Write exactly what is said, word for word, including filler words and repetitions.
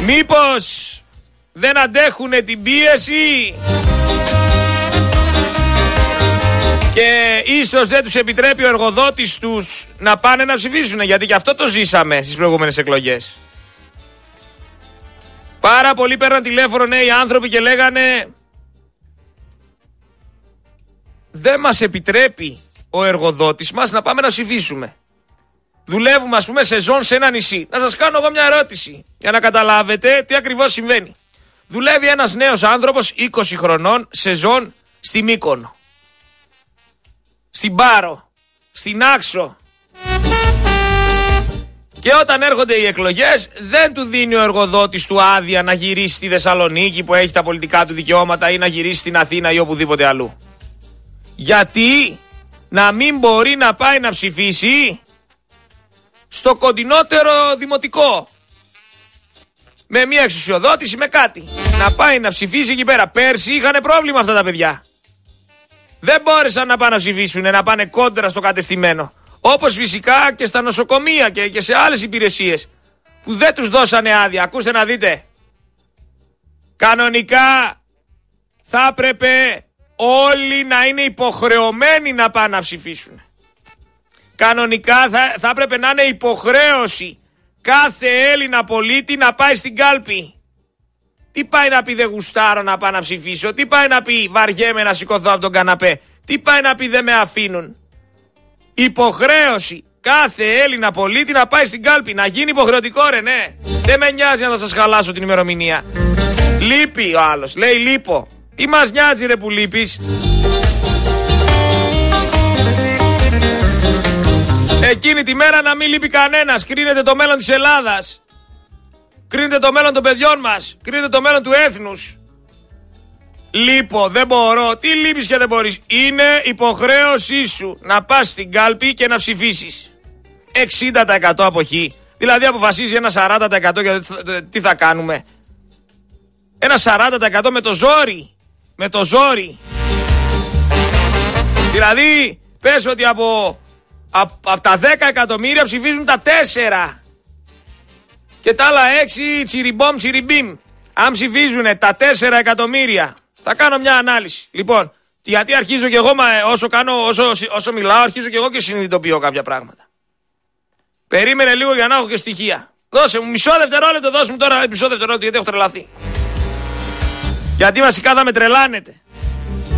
Μήπως δεν αντέχουνε την πίεση και ίσως δεν τους επιτρέπει ο εργοδότης τους να πάνε να ψηφίσουν, γιατί και αυτό το ζήσαμε στις προηγούμενες εκλογές. Πάρα πολλοί παίρναν τηλέφωνο νέοι άνθρωποι και λέγανε δεν μας επιτρέπει ο εργοδότης μας να πάμε να ψηφίσουμε. Δουλεύουμε ας πούμε σεζόν σε ένα νησί. Να σας κάνω εγώ μια ερώτηση για να καταλάβετε τι ακριβώς συμβαίνει. Δουλεύει ένας νέος άνθρωπος είκοσι χρονών σεζόν στη Μύκονο, στην Πάρο, στην Άξο. Και όταν έρχονται οι εκλογές δεν του δίνει ο εργοδότης του άδεια να γυρίσει στη Θεσσαλονίκη που έχει τα πολιτικά του δικαιώματα ή να γυρίσει στην Αθήνα ή οπουδήποτε αλλού. Γιατί να μην μπορεί να πάει να ψηφίσει στο κοντινότερο δημοτικό με μια εξουσιοδότηση, με κάτι. Να πάει να ψηφίσει εκεί πέρα. Πέρσι είχαν πρόβλημα αυτά τα παιδιά. Δεν μπόρεσαν να πάνε να ψηφίσουν, να πάνε κόντρα στο κατεστημένο. Όπως φυσικά και στα νοσοκομεία και, και σε άλλες υπηρεσίες που δεν τους δώσανε άδεια. Ακούστε να δείτε. Κανονικά θα έπρεπε όλοι να είναι υποχρεωμένοι να πάνε να ψηφίσουν. Κανονικά θα, θα έπρεπε να είναι υποχρέωση κάθε Έλληνα πολίτη να πάει στην κάλπη. Τι πάει να πει δεν γουστάρω να πάω να ψηφίσω? Τι πάει να πει βαριέμαι να σηκωθώ από τον καναπέ? Τι πάει να πει δεν με αφήνουν? Υποχρέωση κάθε Έλληνα πολίτη να πάει στην κάλπη. Να γίνει υποχρεωτικό, ρε, ναι. Δεν με νοιάζει να θα σας χαλάσω την ημερομηνία. Λείπει ο άλλος, λέει λείπω. Τι μας νοιάζει ρε που λείπεις? Εκείνη τη μέρα να μην λείπει κανένας. Κρίνεται το μέλλον της Ελλάδας. Κρίνεται το μέλλον των παιδιών μας. Κρίνεται το μέλλον του έθνους. Λείπω, δεν μπορώ. Τι λείπεις και δεν μπορείς? Είναι υποχρέωσή σου να πας στην κάλπη και να ψηφίσεις. εξήντα τοις εκατό αποχή. Δηλαδή αποφασίζει ένα σαράντα τοις εκατό για τι θα κάνουμε. Ένα σαράντα τοις εκατό με το ζόρι. Με το ζόρι. Δηλαδή πες ότι από, από, από τα δέκα εκατομμύρια ψηφίζουν τα τέσσερα. Και τα άλλα έξι τσιριμπόμ τσιριμπίμ. Αν ψηφίζουν τα τέσσερα εκατομμύρια. Θα κάνω μια ανάλυση. Λοιπόν, γιατί αρχίζω και εγώ, μα, όσο, κάνω, όσο, όσο μιλάω, αρχίζω και εγώ και συνειδητοποιώ κάποια πράγματα. Περίμενε λίγο για να έχω και στοιχεία. Δώσε μου μισό δευτερόλεπτο, δώσε μου τώρα μισό δευτερόλεπτο, γιατί έχω τρελαθεί. Γιατί βασικά θα με τρελάνετε.